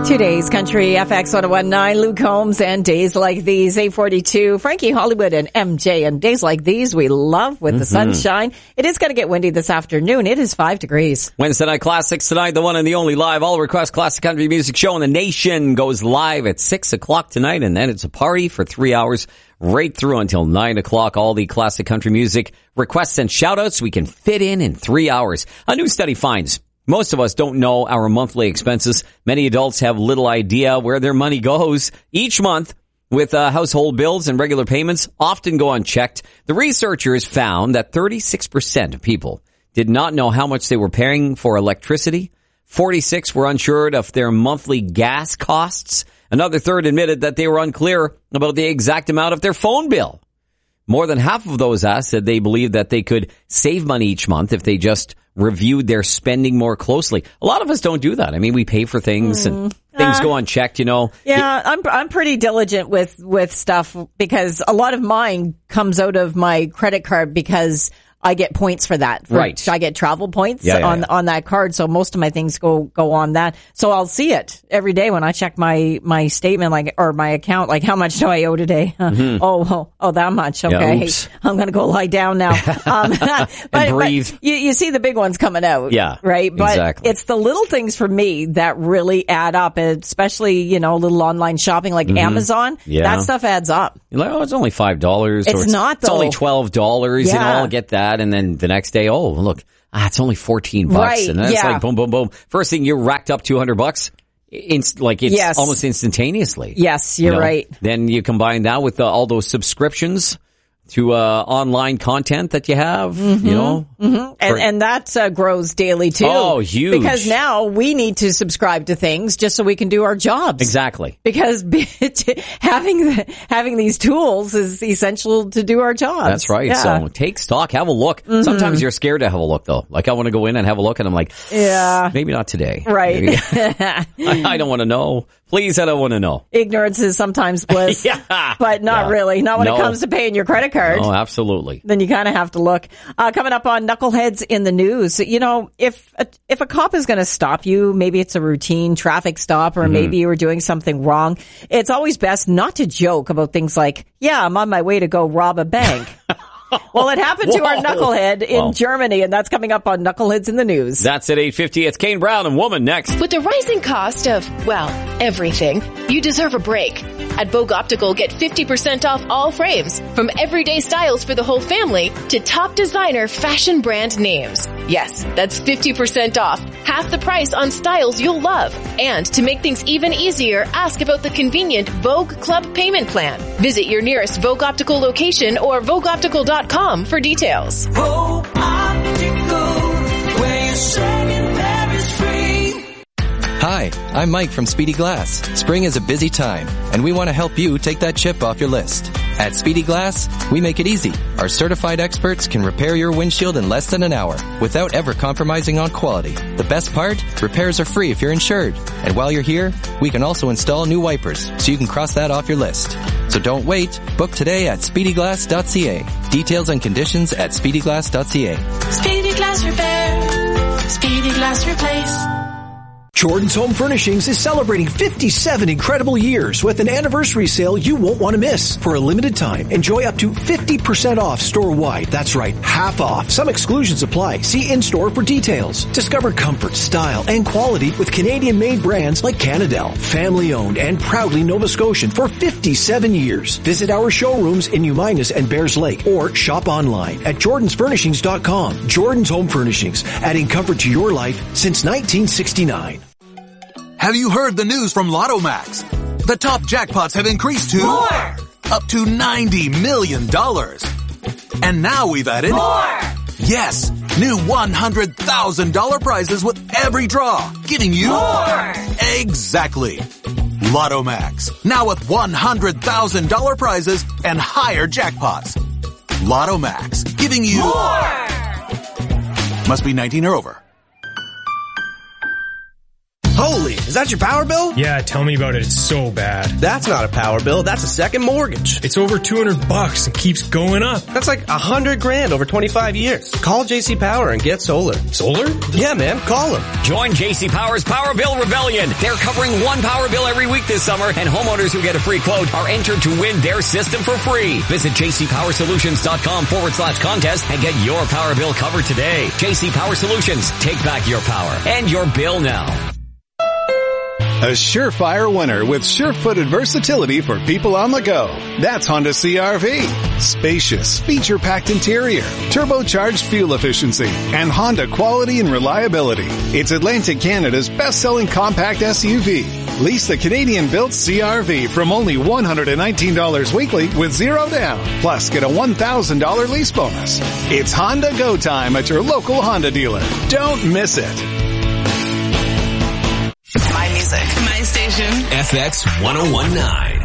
Today's Country FX 1019, Luke Combs and Days Like These, 842, Frankie Hollywood and MJ. And days like these we love with the sunshine. It is going to get windy this afternoon. It is 5 degrees. Wednesday Night Classics tonight, the one and the only live all request classic country music show in the nation goes live at 6 o'clock tonight, and then it's a party for 3 hours right through until 9 o'clock. All the classic country music requests and shout outs we can fit in 3 hours. A new study finds most of us don't know our monthly expenses. Many adults have little idea where their money goes. Each month, with household bills and regular payments often go unchecked, the researchers found that 36% of people did not know how much they were paying for electricity. 46% were unsure of their monthly gas costs. Another third admitted that they were unclear about the exact amount of their phone bill. More than half of those asked said they believed that they could save money each month if they just reviewed their spending more closely. A lot of us don't do that. I mean, we pay for things and things go unchecked, you know. Yeah, I'm pretty diligent with stuff because a lot of mine comes out of my credit card because I get points for that. Right. I get travel points on that card. So most of my things go on that. So I'll see it every day when I check my statement, or my account, like how much do I owe today? Oh, that much. Okay. Yeah, I'm going to go lie down now. But breathe. But you see the big ones coming out. Yeah. Right. But exactly. It's the little things for me that really add up, especially, little online shopping like Amazon. Yeah. That stuff adds up. You're like, it's only $5. It's not, though. It's only $12. I'll get that. And then the next day, look, it's only $14. Right, and then it's like boom, boom, boom. First thing, you're racked up $200. It's almost instantaneously. Yes, you're right. Then you combine that with all those subscriptions to online content that you have, And that grows daily too. Oh, huge. Because now we need to subscribe to things just so we can do our jobs. Exactly. Because having these tools is essential to do our jobs. That's right. Yeah. So take stock, have a look. Sometimes you're scared to have a look though. Like I want to go in and have a look and I'm like, maybe not today. Right. I don't want to know. Please, I don't want to know. Ignorance is sometimes bliss. But not really. Not when it comes to paying your credit card. Oh, absolutely. Then you kind of have to look. Coming up on Knuckleheads in the News, if a cop is going to stop you, maybe it's a routine traffic stop or maybe you were doing something wrong, it's always best not to joke about things like, I'm on my way to go rob a bank. Well, it happened to our knucklehead in Germany, and that's coming up on Knuckleheads in the News. That's at 8:50. It's Kane Brown and Woman next. With the rising cost of, everything, you deserve a break. At Vogue Optical, get 50% off all frames, from everyday styles for the whole family to top designer fashion brand names. Yes, that's 50% off, half the price on styles you'll love. And to make things even easier, ask about the convenient Vogue Club payment plan. Visit your nearest Vogue Optical location or VogueOptical.com for details. Vogue Optical, where you're saying there is free. Hi, I'm Mike from Speedy Glass. Spring is a busy time, and we want to help you take that chip off your list. At Speedy Glass, we make it easy. Our certified experts can repair your windshield in less than an hour without ever compromising on quality. The best part? Repairs are free if you're insured. And while you're here, we can also install new wipers so you can cross that off your list. So don't wait. Book today at speedyglass.ca. Details and conditions at speedyglass.ca. Speedy Glass Repair. Speedy Glass Replace. Jordan's Home Furnishings is celebrating 57 incredible years with an anniversary sale you won't want to miss. For a limited time, enjoy up to 50% off store-wide. That's right, half off. Some exclusions apply. See in-store for details. Discover comfort, style, and quality with Canadian-made brands like Canadel. Family-owned and proudly Nova Scotian for 57 years. Visit our showrooms in Uminas and Bears Lake or shop online at jordansfurnishings.com. Jordan's Home Furnishings, adding comfort to your life since 1969. Have you heard the news from Lotto Max? The top jackpots have increased to more, up to $90 million. And now we've added more. Yes, new $100,000 prizes with every draw, giving you more. Exactly. Lotto Max, now with $100,000 prizes and higher jackpots. Lotto Max, giving you more. Must be 19 or over. Holy, is that your power bill? Yeah, tell me about it. It's so bad. That's not a power bill. That's a second mortgage. It's over $200 and keeps going up. That's like $100,000 over 25 years. Call JC Power and get solar. Solar? Yeah, man. Call them. Join JC Power's Power Bill Rebellion. They're covering one power bill every week this summer, and homeowners who get a free quote are entered to win their system for free. Visit jcpowersolutions.com/contest and get your power bill covered today. JC Power Solutions. Take back your power and your bill now. A surefire winner with sure-footed versatility for people on the go. That's Honda CR-V. Spacious, feature-packed interior, turbocharged fuel efficiency, and Honda quality and reliability. It's Atlantic Canada's best-selling compact SUV. Lease the Canadian-built CR-V from only $119 weekly with $0 down. Plus, get a $1,000 lease bonus. It's Honda Go Time at your local Honda dealer. Don't miss it. My music. My station. FX 1019.